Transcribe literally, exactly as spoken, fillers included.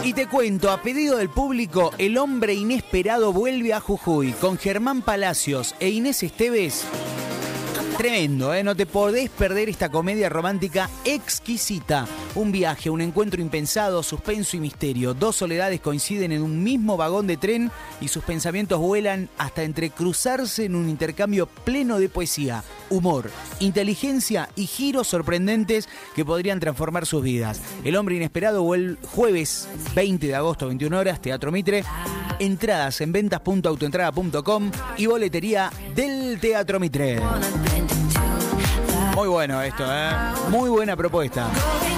Y te cuento, a pedido del público, El hombre inesperado vuelve a Jujuy con Germán Palacios e Inés Esteves. Tremendo, ¿eh? No te podés perder esta comedia romántica exquisita. Un viaje, un encuentro impensado, suspenso y misterio. Dos soledades coinciden en un mismo vagón de tren y sus pensamientos vuelan hasta entrecruzarse en un intercambio pleno de poesía, humor, inteligencia y giros sorprendentes que podrían transformar sus vidas. El hombre inesperado vuelve jueves veinte de agosto, veintiuna horas, Teatro Mitre. Entradas en ventas punto autoentrada punto com y boletería del Teatro Mitre. Muy bueno esto, ¿eh? Muy buena propuesta.